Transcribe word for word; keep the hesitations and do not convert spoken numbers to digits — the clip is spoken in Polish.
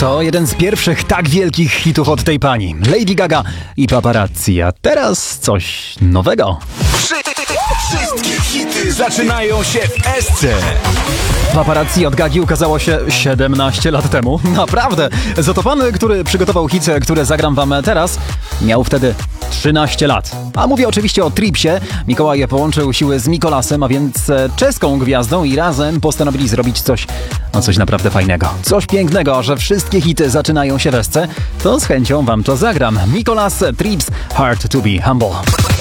To jeden z pierwszych tak wielkich hitów od tej pani, Lady Gaga i Paparazzi. A teraz coś nowego. Wszystkie hity zaczynają się w Esce. Paparazzi od Gagi ukazało się siedemnaście lat temu. Naprawdę. Za to pan, który przygotował hit, który zagram wam teraz, miał wtedy trzynaście lat. A mówię oczywiście o Tripsie. Mikołaj połączył siły z Mikolasem, a więc czeską gwiazdą i razem postanowili zrobić coś, no coś naprawdę fajnego. Coś pięknego, że wszystkie hity zaczynają się w Esce. To z chęcią wam to zagram. Mikolas, Trips, Hard to be Humble.